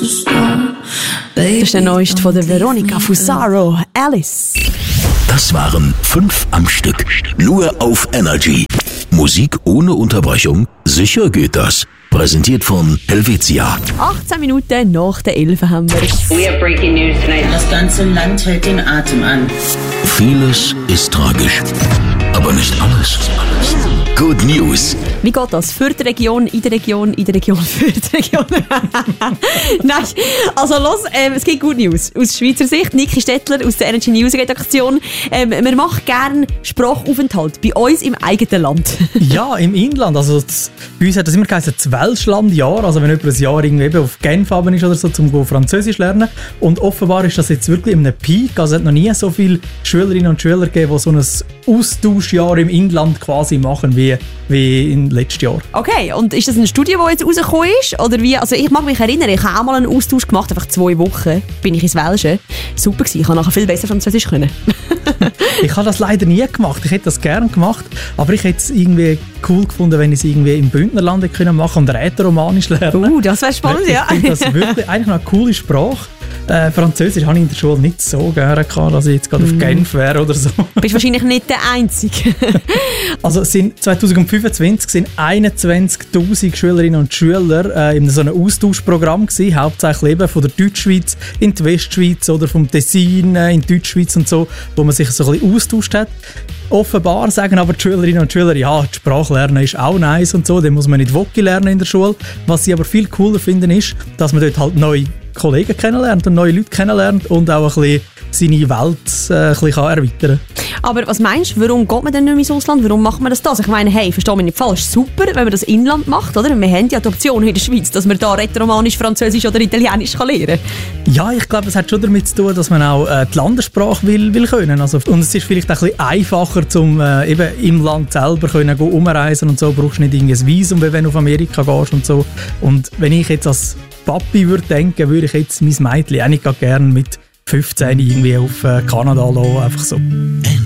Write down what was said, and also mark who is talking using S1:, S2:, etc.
S1: Das ist der neueste von der Veronica Fusaro, Alice.
S2: Das waren 5 am Stück. Nur auf Energy. Musik ohne Unterbrechung? Sicher geht das. Präsentiert von Helvetia.
S1: 18 Minuten nach der 11 haben wir es.
S3: We have breaking news tonight.
S4: Das ganze Land hält den Atem an.
S2: Vieles ist tragisch, aber nicht alles. Good News.
S1: Wie geht das? Für die Region, in der Region, in der Region, für die Region? Nein, also los, es gibt Good News. Aus Schweizer Sicht, Niki Stettler aus der Energy News Redaktion. Wir machen gerne Sprachaufenthalt bei uns im eigenen Land.
S5: Ja, im Inland. Also bei uns hat das immer geheißen, das Welschlandjahr. Also wenn jemand ein Jahr irgendwie eben auf Genf ist oder so, um Französisch zu lernen. Und offenbar ist das jetzt wirklich in einem Peak. Also es hat noch nie so viele Schülerinnen und Schüler gegeben, die so ein Austauschjahr im Inland quasi machen wie im letzten Jahr.
S1: Okay, und ist das eine Studie, die jetzt rausgekommen ist? Oder wie? Also ich mag mich erinnern, ich habe auch mal einen Austausch gemacht, einfach 2 Wochen bin ich ins Welsche. Super gewesen, ich habe nachher viel besser Französisch können.
S5: Ich habe das leider nie gemacht. Ich hätte das gerne gemacht, aber ich hätte es irgendwie cool gefunden, wenn ich es irgendwie im Bündnerland hätte können machen und Rätoromanisch lernen.
S1: Das wäre spannend, ja.
S5: Ich finde das wirklich eigentlich noch eine coole Sprache. Französisch habe ich in der Schule nicht so gerne gehabt, dass ich jetzt gerade auf Genf wäre oder so.
S1: Du bist wahrscheinlich nicht der Einzige.
S5: Also 2025 sind 21'000 Schülerinnen und Schüler in so einem Austauschprogramm gewesen, hauptsächlich eben von der Deutschschweiz in die Westschweiz oder vom Tessin in die Deutschschweiz und so, wo man sich so ein bisschen austauscht hat. Offenbar sagen aber die Schülerinnen und Schüler, ja, die Sprache lernen ist auch nice und so, dann muss man nicht Wokki lernen in der Schule. Was sie aber viel cooler finden ist, dass man dort halt neue Kollegen kennenlernt und neue Leute kennenlernt und auch ein bisschen seine Welt ein bisschen erweitern kann.
S1: Aber was meinst du, warum geht man denn nicht mehr ins Ausland? Warum macht man das? Ich meine, hey, versteh mich nicht falsch, super, wenn man das Inland macht, oder? Wir haben ja die Option in der Schweiz, dass man da Rätoromanisch, Französisch oder Italienisch lernen kann.
S5: Ja, ich glaube, es hat schon damit zu tun, dass man auch die Landessprache will können. Also, und es ist vielleicht auch ein bisschen einfacher, um eben im Land selber können umreisen und so. Brauchst du nicht ein Visum, wenn du auf Amerika gehst und so. Und wenn ich jetzt als Papi würde denken, würde ich jetzt mein Mädchen auch nicht gerne mit 15 irgendwie auf Kanada lassen, einfach so.